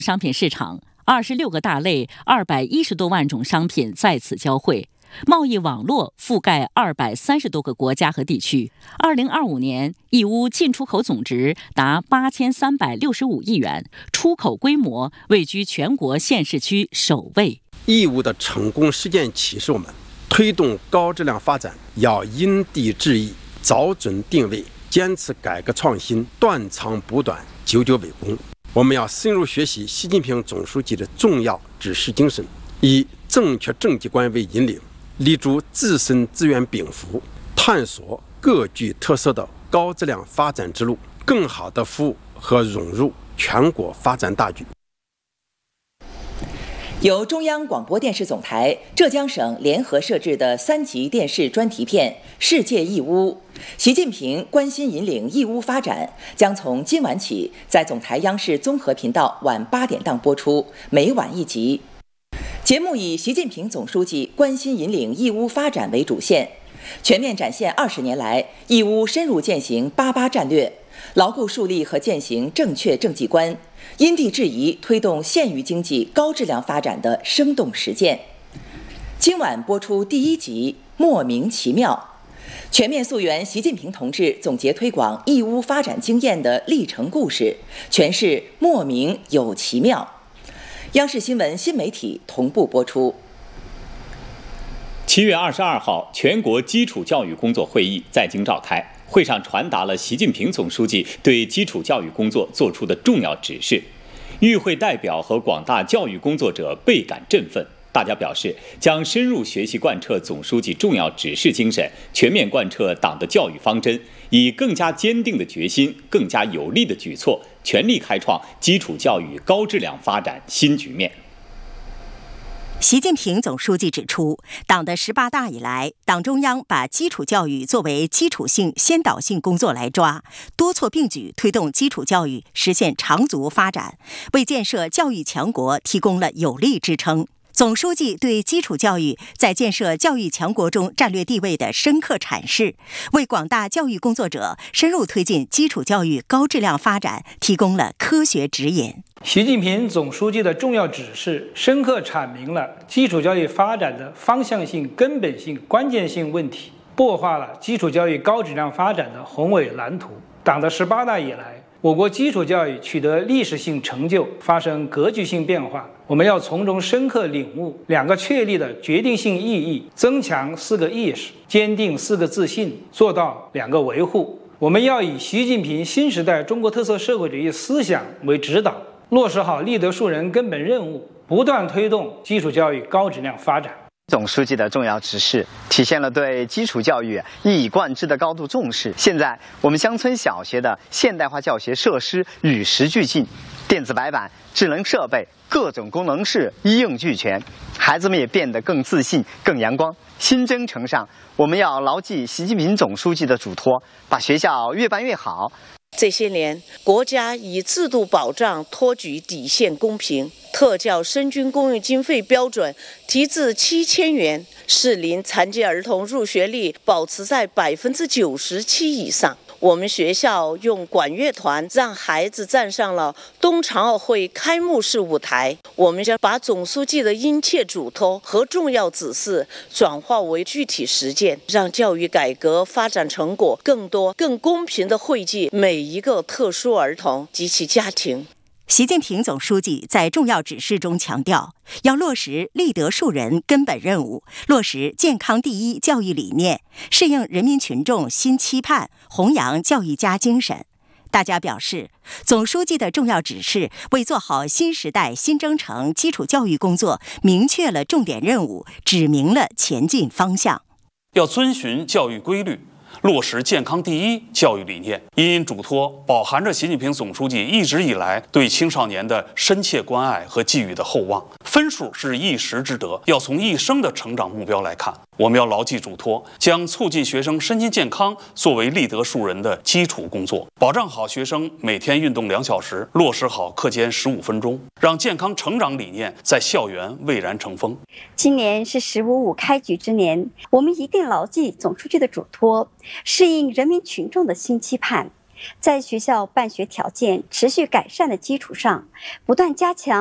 商品市场，26个大类，210多万种商品在此交汇。贸易网络覆盖230多个国家和地区。2025年，义乌进出口总值达8365亿元，出口规模位居全国县市区首位。 义乌的成功实践启示我们，推动高质量发展要因地制宜，找准定位，坚持改革创新，断长补短，久久为功。我们要深入学习习近平总书记的重要指示精神，以正确政绩观为引领，立足自身资源禀赋，探索各具特色的高质量发展之路，更好地服务和融入全国发展大局。 由中央广播电视总台、浙江省联合摄制的3集电视专题片《世界义乌》，习近平关心引领义乌发展，将从今晚起在总台央视综合频道晚8点档播出，每晚1集。节目以习近平总书记关心引领义乌发展为主线，全面展现20年来义乌深入践行88战略，牢固树立和践行正确政绩观，因地制宜推动县域经济高质量发展的生动实践。今晚播出第1集《莫名其妙》，全面溯源习近平同志总结推广义乌发展经验的历程故事，诠释莫名有其妙。央视新闻新媒体同步播出。 7月22号，全国基础教育工作会议在京召开，会上传达了习近平总书记对基础教育工作作出的重要指示。与会代表和广大教育工作者倍感振奋，大家表示将深入学习贯彻总书记重要指示精神，全面贯彻党的教育方针，以更加坚定的决心、更加有力的举措，全力开创基础教育高质量发展新局面。 习近平总书记指出，党的18大以来，党中央把基础教育作为基础性、先导性工作来抓，多措并举推动基础教育实现长足发展，为建设教育强国提供了有力支撑。总书记对基础教育在建设教育强国中战略地位的深刻阐释，为广大教育工作者深入推进基础教育高质量发展提供了科学指引。 习近平总书记的重要指示，深刻阐明了基础教育发展的方向性、根本性、关键性问题，擘画了基础教育高质量发展的宏伟蓝图。党的18大以来，我国基础教育取得历史性成就，发生格局性变化。我们要从中深刻领悟2个确立的决定性意义，增强4个意识，坚定4个自信，做到2个维护。我们要以习近平新时代中国特色社会主义思想为指导，落实好立德树人根本任务，不断推动基础教育高质量发展。 总书记的重要指示体现了对基础教育一以贯之的高度重视。现在，我们乡村小学的现代化教学设施与时俱进，电子白板、智能设备、各种功能室一应俱全，孩子们也变得更自信、更阳光。新征程上，我们要牢记习近平总书记的嘱托，把学校越办越好。 这些年，国家以制度保障托举底线公平，特教生均公用经费标准提至7000元，适龄残疾儿童入学率保持在97%以上。我们学校用管乐团让孩子站上了冬残奥会开幕式舞台。我们将把总书记的殷切嘱托和重要指示转化为具体实践，让教育改革发展成果更多、更公平地惠及每一个特殊儿童及其家庭。 习近平总书记在重要指示中强调，要落实立德树人根本任务，落实健康第一教育理念，适应人民群众新期盼，弘扬教育家精神。大家表示，总书记的重要指示为做好新时代新征程基础教育工作明确了重点任务，指明了前进方向。 要遵循教育规律，落实健康第一教育理念，因嘱托饱含着习近平总书记一直以来对青少年的深切关爱和寄予的厚望。分数是一时之得，要从一生的成长目标来看。我们要牢记嘱托，将促进学生身心健康作为立德树人的基础工作，保障好学生每天运动2小时，落实好课间15分钟，让健康成长理念在校园蔚然成风。 今年是“15+5”开局之年，我们一定牢记总书记的嘱托，适应人民群众的新期盼， 在学校办学条件持续改善的基础上，不断加强